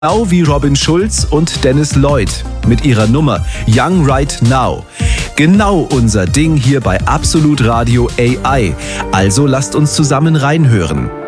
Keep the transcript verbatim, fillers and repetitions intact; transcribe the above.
Genau wie Robin Schulz und Dennis Lloyd mit ihrer Nummer Young Right Now. Genau unser Ding hier bei Absolut Radio A I. Also lasst uns zusammen reinhören.